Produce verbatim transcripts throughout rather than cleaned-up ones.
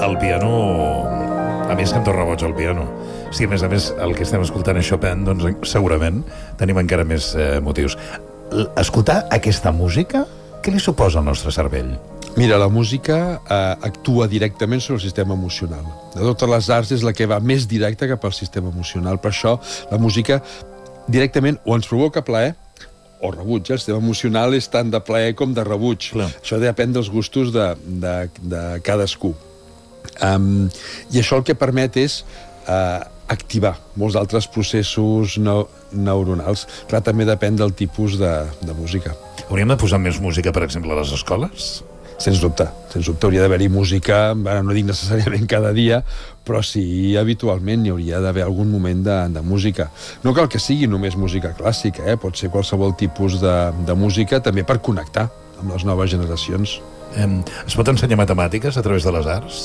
el piano, a mi és que em torna boig el piano. Si a més a més el que estem escoltant és Chopin, doncs segurament tenim encara més eh, motius. Escoltar aquesta música, què li suposa al nostre cervell? Mira, la música eh, actua directament sobre el sistema emocional. De totes les arts és la que va més directa cap al sistema emocional. Per això la música directament o ens provoca plaer o rebuig. El sistema emocional és tant de plaer com de rebuig. Clar. Això depèn dels gustos de, de, de cadascú. Um, I això el que permet és uh, activar molts altres processos no, neuronals. Clar, també depèn del tipus de, de música. Hauríem de posar més música, per exemple, a les escoles? Sens dubte. Sens dubte hauria d'haver-hi música, ara no dic necessàriament cada dia, però sí habitualment hi hauria d'haver algun moment de, de música. No cal que sigui només música clàssica, eh? Pot ser qualsevol tipus de, de música, també per connectar amb les noves generacions. Eh, es pot ensenyar matemàtiques a través de les arts?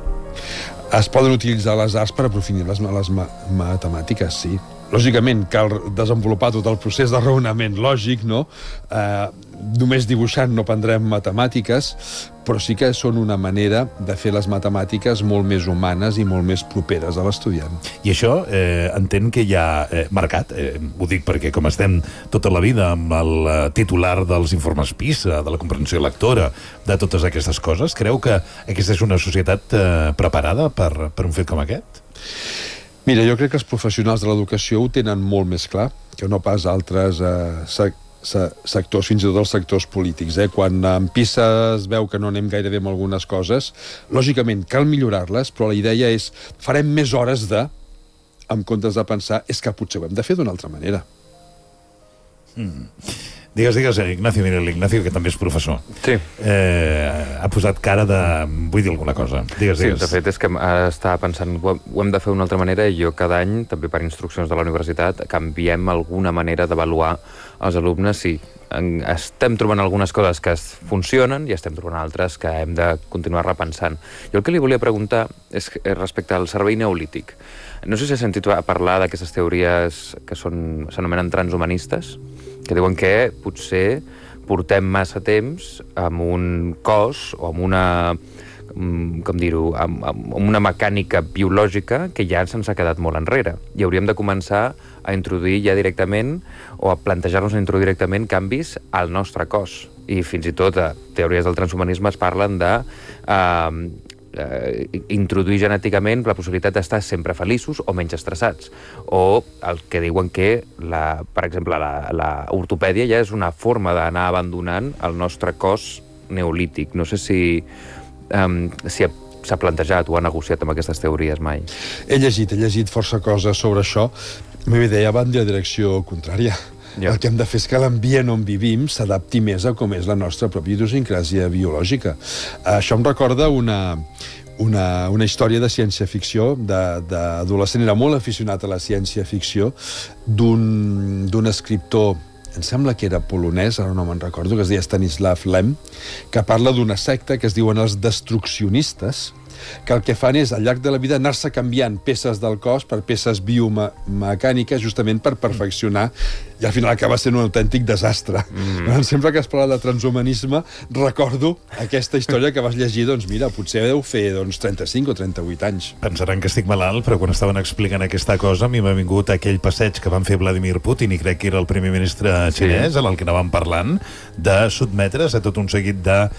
Es poden utilitzar les arts per aprofundir les, les ma matemàtiques, sí. Lògicament, cal desenvolupar tot el procés de raonament lògic, no? Eh, només dibuixant no aprendrem matemàtiques, però sí que són una manera de fer les matemàtiques molt més humanes i molt més properes a l'estudiant. I això eh, entenc que hi ha eh, mercat, eh, ho dic perquè com estem tota la vida amb el eh, titular dels informes PISA, de la comprensió lectora, de totes aquestes coses, creu que aquesta és una societat eh, preparada per, per un fet com aquest? Mira, jo crec que els professionals de l'educació ho tenen molt més clar que no pas altres eh, sec sectors, fins i tot els sectors polítics. Eh? Quan en PISA es veu que no anem gaire bé amb algunes coses, lògicament cal millorar-les, però la idea és farem més hores de, en comptes de pensar, és que potser ho hem de fer d'una altra manera. Mm. Digues, digues, Ignacio, mira, l'Ignacio, que també és professor. Sí. Eh, ha posat cara de... vull dir alguna cosa. Digues, sí, digues. de fet, és que estava pensant, ho hem de fer d'una altra manera, i jo cada any, també per instruccions de la universitat, canviem alguna manera d'avaluar els alumnes. Sí, estem trobant algunes coses que funcionen i estem trobant altres que hem de continuar repensant. Jo el que li volia preguntar és respecte al cervell neolític. No sé si has sentit a parlar d'aquestes teories que s'anomenen transhumanistes, que diuen que potser portem massa temps amb un cos o amb una, com dir-ho, amb, amb una mecànica biològica que ja se'ns ha quedat molt enrere. I hauríem de començar a introduir ja directament o a plantejar-nos a introduir directament canvis al nostre cos. I fins i tot a teories del transhumanisme es parlen de eh, eh, introduir genèticament la possibilitat d'estar sempre feliços o menys estressats. O el que diuen que, la, per exemple, la, la ortopèdia ja és una forma d'anar abandonant el nostre cos neolític. No sé si, um, si s'ha plantejat o ha negociat amb aquestes teories mai. He llegit, he llegit força coses sobre això. La meva idea va en la direcció contrària. Ja. El que hem de fer és que l'ambient on vivim s'adapti més a com és la nostra pròpia idiosincràsia biològica. Això em recorda una, una, una història de ciència-ficció, d'adolescent, era molt aficionat a la ciència-ficció, d'un escriptor, em sembla que era polonès, ara no me'n recordo, que es deia Stanislav Lem, que parla d'una secta que es diuen els destruccionistes, que el que fan és, al llarg de la vida, anar-se canviant peces del cos per peces biomecàniques, justament per perfeccionar, i al final acaba sent un autèntic desastre. Mm. Sempre que es parla de transhumanisme, recordo aquesta història que vas llegir, doncs mira, potser deu fer doncs, trenta-cinc o trenta-vuit anys. Pensaran que estic malalt, però quan estaven explicant aquesta cosa, a mi m'ha vingut aquell passeig que van fer Vladimir Putin, i crec que era el primer ministre xinès, sí, en el que anàvem parlant, de sotmetre's a tot un seguit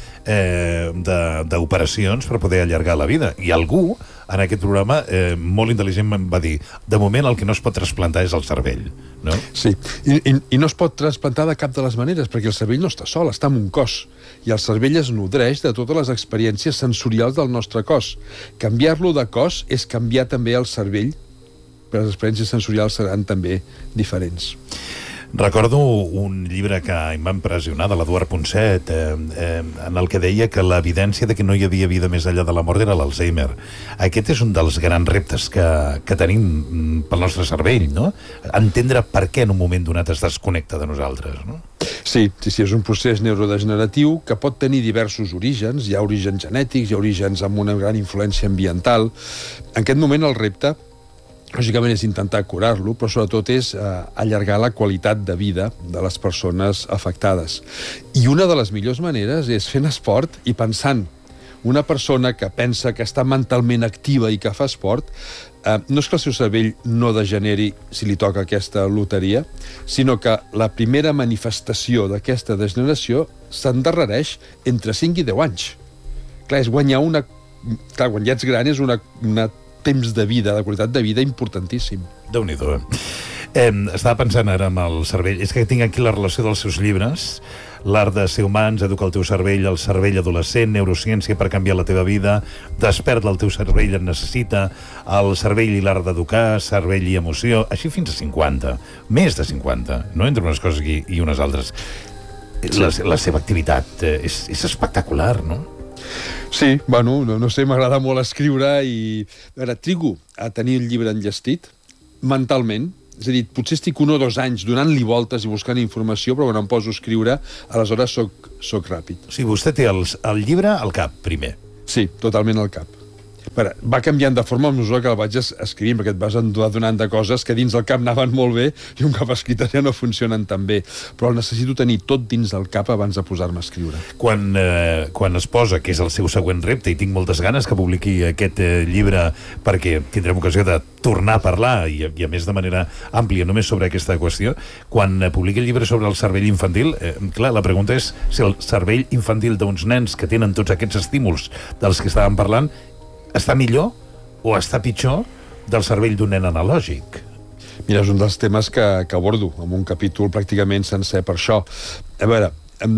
d'operacions eh, per poder allargar la vida. I algú, en aquest programa, eh, molt intel·ligent, em va dir, de moment el que no es pot trasplantar és el cervell, no? Sí, I, i, i no es pot trasplantar de cap de les maneres, perquè el cervell no està sol, està en un cos, i el cervell es nodreix de totes les experiències sensorials del nostre cos. Canviar-lo de cos és canviar també el cervell, però les experiències sensorials seran també diferents. Recordo un llibre que em va impressionar, de l'Eduard Ponset, eh, eh, en el que deia que l'evidència de que no hi havia vida més enllà de la mort era l'Alzheimer. Aquest és un dels grans reptes que, que tenim pel nostre cervell, no? Entendre per què en un moment donat es desconnecta de nosaltres, no? Sí, sí, sí, és un procés neurodegeneratiu que pot tenir diversos orígens. Hi ha orígens genètics, hi ha orígens amb una gran influència ambiental. En aquest moment el repte lògicament és intentar curar-lo, però sobretot és eh, allargar la qualitat de vida de les persones afectades. I una de les millors maneres és fent esport i pensant una persona que pensa que està mentalment activa i que fa esport, eh, no és que el seu cervell no degeneri si li toca aquesta loteria, sinó que la primera manifestació d'aquesta degeneració s'endarrereix entre cinc i deu anys. Clar, és guanyar una... Clar, quan ja ets gran és una, una temps de vida, de qualitat de vida importantíssim. Déu-n'hi-do. Eh, estava pensant ara amb el cervell. És que tinc aquí la relació dels seus llibres. L'art de ser humans, educa el teu cervell, el cervell adolescent, neurociència per canviar la teva vida, desperta el teu cervell, et necessita, el cervell i l'art d'educar, cervell i emoció, així fins a cinquanta. Més de cinquanta, no? Entre unes coses i, i unes altres. La, la seva activitat eh, és, és espectacular, no? Sí, bueno, no, no sé, m'agrada molt escriure i... A veure, trigo a tenir el llibre enllestit mentalment. És a dir, potser estic un o dos anys donant-li voltes i buscant informació, però quan em poso a escriure, aleshores soc, soc ràpid. O sigui, vostè té els, el llibre al cap, primer. Sí, totalment al cap. Veure, va canviant de forma a mesura que el vaig escrivint, perquè et vas adonant de coses que dins del cap anaven molt bé i un cop escrites ja no funcionen tan bé. Però el necessito tenir tot dins del cap abans de posar-me a escriure. Quan, eh, quan es posa, que és el seu següent repte, i tinc moltes ganes que publiqui aquest eh, llibre, perquè tindrem ocasió de tornar a parlar, i, i a més de manera àmplia, només sobre aquesta qüestió, quan eh, publiqui el llibre sobre el cervell infantil, eh, clar, la pregunta és si el cervell infantil d'uns nens que tenen tots aquests estímuls dels que estàvem parlant està millor o està pitjor del cervell d'un nen analògic? Mira, és un dels temes que, que abordo amb un capítol pràcticament sencer per això. A veure,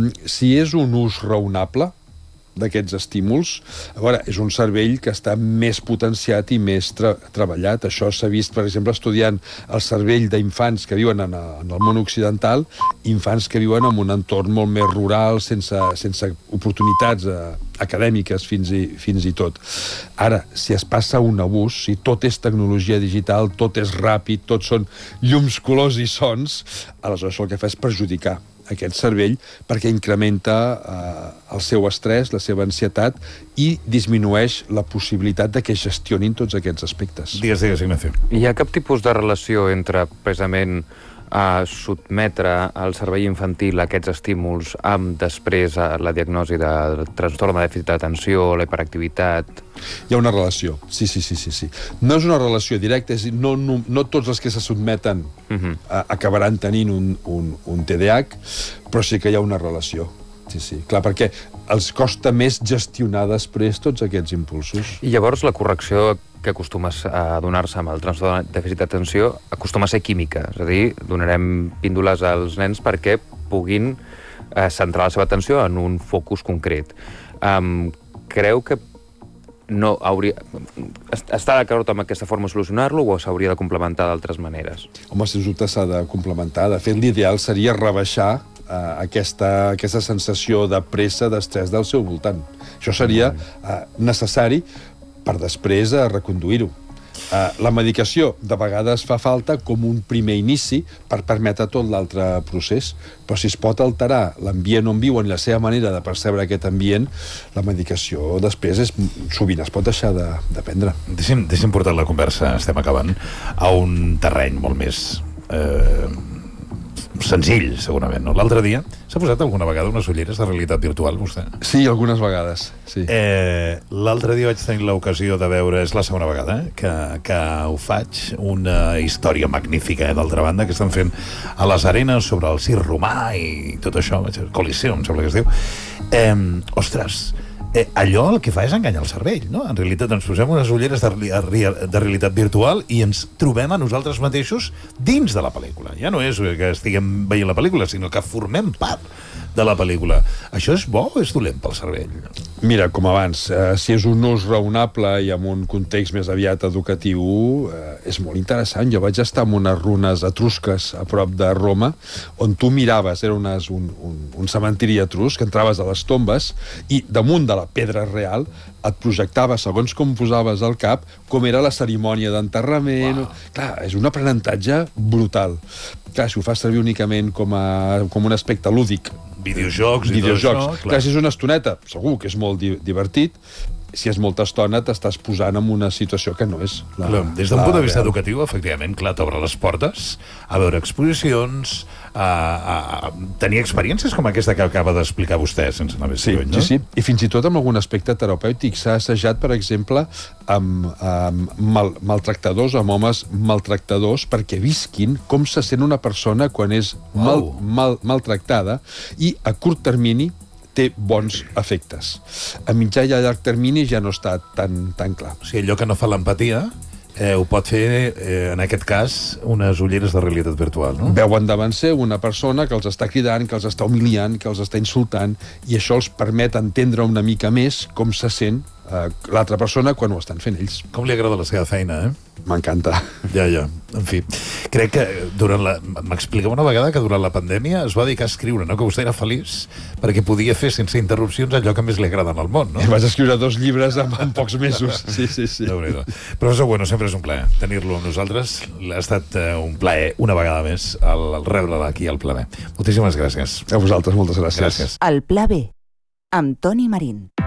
si és un ús raonable d'aquests estímuls, a veure, és un cervell que està més potenciat i més tra treballat. Això s'ha vist, per exemple, estudiant el cervell d'infants que viuen en, a, en el món occidental, infants que viuen en un entorn molt més rural, sense, sense oportunitats eh, acadèmiques fins i, fins i tot. Ara, si es passa un abús, si tot és tecnologia digital, tot és ràpid, tot són llums, colors i sons, aleshores el que fa és perjudicar aquest cervell perquè incrementa eh, el seu estrès, la seva ansietat i disminueix la possibilitat de que gestionin tots aquests aspectes. Digues, digues, Ignacio. Hi ha cap tipus de relació entre, precisament, a sotmetre el cervell infantil a aquests estímuls amb després a la diagnosi de trastorn de dèficit d'atenció, la hiperactivitat? Hi ha una relació, sí, sí, sí, sí, sí. No és una relació directa, és a dir, no, no, no tots els que se sotmeten uh-huh. a, acabaran tenint un, un, un T D A H, però sí que hi ha una relació. Sí, sí, clar, perquè els costa més gestionar després tots aquests impulsos. I llavors la correcció que acostumes a donar-se amb el trastorn de dèficit d'atenció acostuma a ser química, és a dir, donarem píndoles als nens perquè puguin eh, centrar la seva atenció en un focus concret. Um, creu que no hauria... està d'acord amb aquesta forma de solucionar-lo o s'hauria de complementar d'altres maneres? Home, sens dubte s'ha de complementar. De fet, l'ideal seria rebaixar eh, aquesta, aquesta sensació de pressa, d'estrès del seu voltant. Això seria eh, necessari per després a reconduir-ho. Uh, la medicació de vegades fa falta com un primer inici per permetre tot l'altre procés, però si es pot alterar l'ambient on viuen i la seva manera de percebre aquest ambient, la medicació després és, sovint es pot deixar de, de prendre. Deixem, deixem portar la conversa, estem acabant, a un terreny molt més eh, senzill, segurament, no? L'altre dia s'ha posat alguna vegada unes ulleres de realitat virtual, vostè? Sí, algunes vegades, sí. Eh, L'altre dia vaig tenir l'ocasió de veure, és la segona vegada eh, que, que ho faig, una història magnífica, eh, d'altra banda, que estan fent a les arenes sobre el circ romà i tot això, Coliseu, em sembla que es diu. Eh, ostres, Eh, allò el que fa és enganyar el cervell, no? En realitat ens posem unes ulleres de, de realitat virtual i ens trobem a nosaltres mateixos dins de la pel·lícula. Ja no és que estiguem veient la pel·lícula, sinó que formem part de la pel·lícula. Això és bo o és dolent pel cervell? Mira, com abans, eh, si és un ús raonable i en un context més aviat educatiu, eh, és molt interessant. Jo vaig estar en unes runes etrusques a prop de Roma, on tu miraves, era unes, un, un, un cementiri etrusc, entraves a les tombes i damunt de la pedra real et projectava, segons com posaves el cap, com era la cerimònia d'enterrament. Wow. Clar, és un aprenentatge brutal. Clar, si ho fas servir únicament com, a, com un aspecte lúdic, videojocs, videojocs. I tot això, clar. Clar, si és una estoneta, segur que és molt di divertit, si és molta estona, t'estàs posant en una situació que no és la, clar, des d'un punt de vista real. educatiu, efectivament, clar, t'obre les portes a veure exposicions, a, a, a tenir experiències com aquesta que acaba d'explicar vostè, sense anar més Sí, lluny, no? sí, sí. I fins i tot amb algun aspecte terapèutic. S'ha assajat, per exemple, amb, amb mal, maltractadors, amb homes maltractadors, perquè visquin com se sent una persona quan és mal, Uau. mal, maltractada i a curt termini té bons efectes. A mitjà i a llarg termini ja no està tan, tan clar. O sigui, allò que no fa l'empatia eh, ho pot fer, eh, en aquest cas, unes ulleres de realitat virtual, no? Veuen davant seu una persona que els està cridant, que els està humiliant, que els està insultant, i això els permet entendre una mica més com se sent eh, l'altra persona quan ho estan fent ells. Com li agrada la seva feina, eh? M'encanta. Ja, ja. En fi, crec que durant la... M'explicava una vegada que durant la pandèmia es va dedicar a escriure, no? Que vostè era feliç perquè podia fer sense interrupcions allò que més li agrada en el món, no? I vaig escriure dos llibres en, en pocs mesos. Sí, sí, sí. Déu-n'hi-do. Professor Bueno, sempre és un plaer tenir-lo amb nosaltres. Ha estat eh, un plaer, una vegada més, el, el rebre-la aquí al Pla B. Moltíssimes gràcies. A vosaltres, moltes gràcies. Gràcies. El Pla B, amb Toni Marín.